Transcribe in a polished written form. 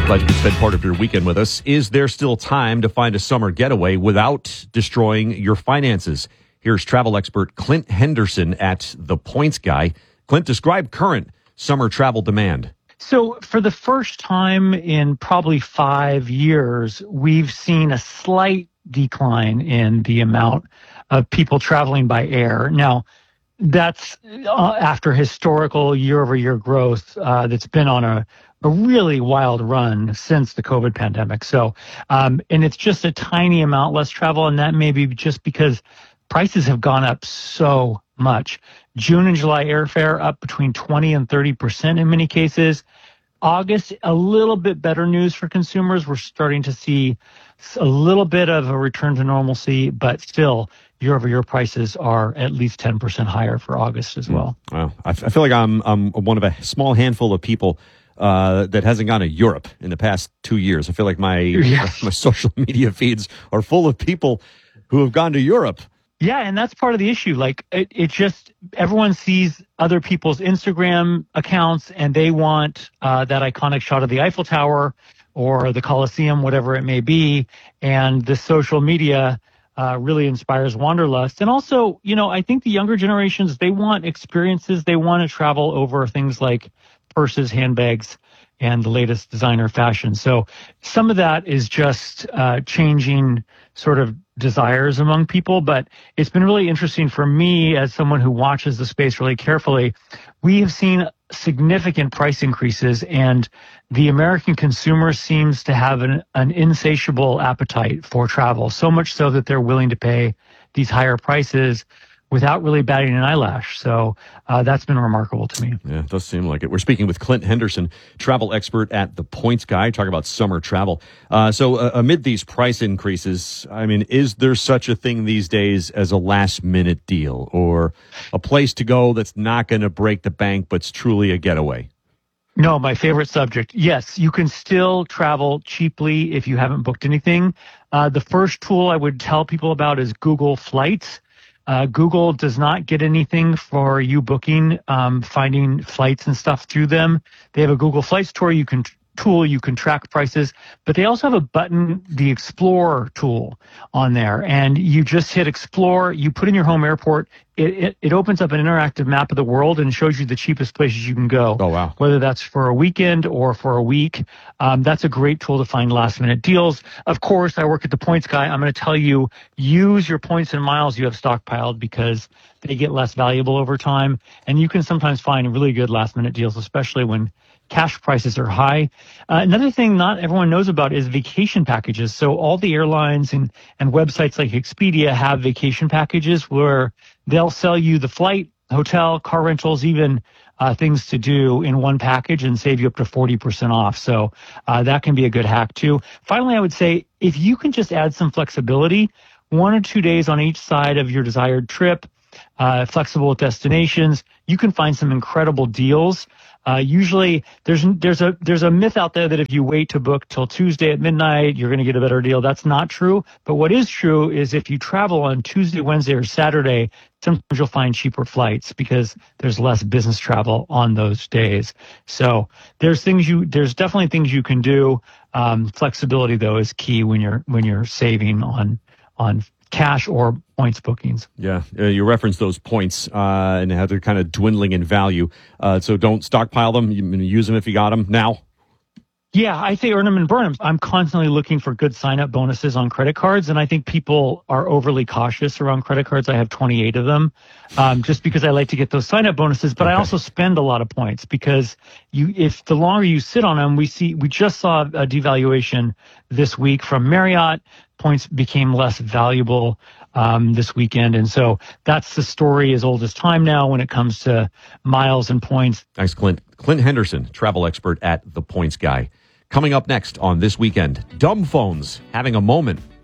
Glad you could spend part of your weekend with us. Is there still time to find a summer getaway without destroying your finances? Here's travel expert Clint Henderson at The Points Guy. Clint, describe current summer travel demand. So for the first time in probably 5 years, we've seen a slight decline in the amount of people traveling by air. Now, that's after historical year-over-year growth that's been on a really wild run since the COVID pandemic. So, and it's just a tiny amount less travel, and that may be just because prices have gone up so much. June and July airfare up between 20 and 30% in many cases. August, a little bit better news for consumers. We're starting to see a little bit of a return to normalcy, but still year-over-year prices are at least 10% higher for August as well. Wow. I feel like I'm one of a small handful of people that hasn't gone to Europe in the past 2 years. I feel like my social media feeds are full of people who have gone to Europe. Yeah, and that's part of the issue. Like, it just, everyone sees other people's Instagram accounts and they want that iconic shot of the Eiffel Tower or the Colosseum, whatever it may be. And the social media really inspires wanderlust. And also, I think the younger generations, they want experiences. They want to travel over things like purses, handbags, and the latest designer fashion. So some of that is just changing sort of desires among people, but it's been really interesting for me as someone who watches the space really carefully. We have seen significant price increases, and the American consumer seems to have an insatiable appetite for travel, so much so that they're willing to pay these higher prices without really batting an eyelash. So that's been remarkable to me. Yeah, it does seem like it. We're speaking with Clint Henderson, travel expert at The Points Guy, talking about summer travel. So amid these price increases, I mean, is there such a thing these days as a last-minute deal or a place to go that's not going to break the bank but's truly a getaway? No, my favorite subject. Yes, you can still travel cheaply if you haven't booked anything. The first tool I would tell people about is Google Flights. Google does not get anything for you booking, finding flights and stuff through them. They have a Google Flights tool you can track prices, but they also have a button, the Explore tool on there, and you just hit Explore, you put in your home airport, it opens up an interactive map of the world and shows you the cheapest places you can go. Oh, wow. Whether that's for a weekend or for a week. That's a great tool to find last minute deals. Of course, I work at The Points Guy. I'm going to tell you, use your points and miles you have stockpiled because they get less valuable over time. And you can sometimes find really good last minute deals, especially when cash prices are high. Another thing not everyone knows about is vacation packages. So all the airlines and websites like Expedia have vacation packages where they'll sell you the flight, hotel, car rentals, even things to do in one package and save you up to 40% off. So that can be a good hack too. Finally, I would say if you can just add some flexibility, 1 or 2 days on each side of your desired trip, flexible destinations, you can find some incredible deals. Usually there's a myth out there that if you wait to book till Tuesday at midnight, you're going to get a better deal. That's not true. But what is true is if you travel on Tuesday, Wednesday, or Saturday, sometimes you'll find cheaper flights because there's less business travel on those days. So there's definitely things you can do. Flexibility though is key when you're saving on cash or points bookings. Yeah, you referenced those points and how they're kind of dwindling in value. So don't stockpile them. You use them if you got them now. Yeah, I say earn them and burn them. I'm constantly looking for good sign-up bonuses on credit cards, and I think people are overly cautious around credit cards. I have 28 of them just because I like to get those sign-up bonuses, but okay. I also spend a lot of points because if the longer you sit on them, we just saw a devaluation this week from Marriott. Points became less valuable this weekend, and so that's the story as old as time now when it comes to miles and points. Thanks, Clint. Clint Henderson, travel expert at The Points Guy. Coming up next on This Weekend, dumb phones having a moment.